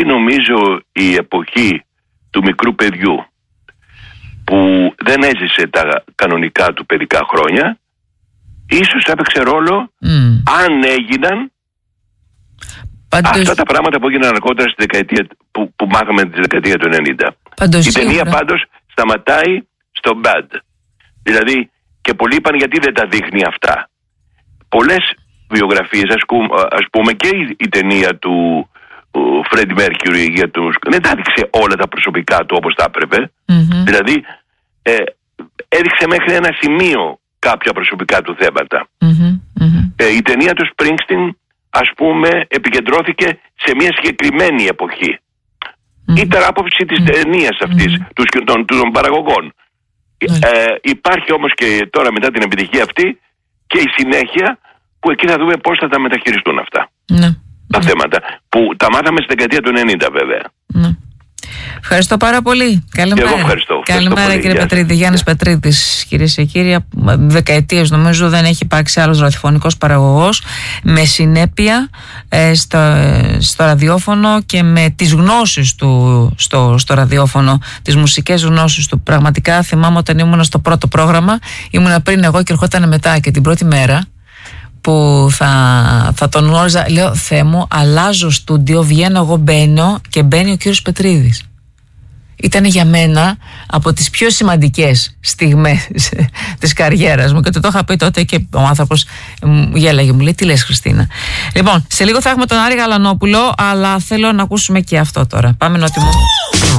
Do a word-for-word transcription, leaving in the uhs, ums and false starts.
αυτή νομίζω η εποχή του μικρού παιδιού που δεν έζησε τα κανονικά του παιδικά χρόνια, ίσως έπαιξε ρόλο mm. αν έγιναν Πάντως... αυτά τα πράγματα που έγιναν αργότερα στη δεκαετία, που, που μάθαμε τη δεκαετία του ενενήντα. Πάντως, η ταινία σίγουρα. πάντως σταματάει στο bad. Δηλαδή, και πολλοί είπαν γιατί δεν τα δείχνει αυτά. Πολλές βιογραφίες, ας, ας πούμε και η, η ταινία του Freddie Mercury για τους, δεν τα έδειξε όλα τα προσωπικά του όπως τα έπρεπε. Mm-hmm. Δηλαδή ε, έδειξε μέχρι ένα σημείο κάποια προσωπικά του θέματα. Mm-hmm. Mm-hmm. Ε, η ταινία του Springsteen, ας πούμε, επικεντρώθηκε σε μια συγκεκριμένη εποχή. Mm-hmm. Ήταν άποψη της mm-hmm. ταινίας αυτής, mm-hmm. τους, των, των παραγωγών. Mm-hmm. Ε, υπάρχει όμως και τώρα μετά την επιτυχία αυτή και η συνέχεια που εκεί θα δούμε πώς θα τα μεταχειριστούν αυτά. Mm-hmm. Τα mm-hmm. θέματα που τα μάθαμε στη δεκαετία του ενενήντα βέβαια. Mm-hmm. Ευχαριστώ πάρα πολύ. Καλημέρα. Και εγώ ευχαριστώ. Καλημέρα κύριε Πετρίδη. Γιάννης Πετρίδης, κυρίες και κύριοι. Δεκαετίες νομίζω δεν έχει υπάρξει άλλος ραδιοφωνικός παραγωγός με συνέπεια ε, στο, στο ραδιόφωνο και με τις γνώσεις του στο, στο ραδιόφωνο, τις μουσικές γνώσεις του. Πραγματικά θυμάμαι όταν ήμουν στο πρώτο πρόγραμμα, ήμουν πριν εγώ και ερχόταν μετά, και την πρώτη μέρα που θα, θα τον γνώριζα, λέω Θεέ μου, αλλάζω στούντιο, βγαίνω εγώ, μπαίνω και μπαίνει ο κύριος Πετρίδης. Ήταν για μένα από τις πιο σημαντικές στιγμές της καριέρας μου και το, το είχα πει τότε και ο άνθρωπος γέλαγε, μου λέει τι λες Χριστίνα. Λοιπόν, σε λίγο θα έχουμε τον Άρη Γαλανόπουλο, αλλά θέλω να ακούσουμε και αυτό τώρα. Πάμε νότιμο.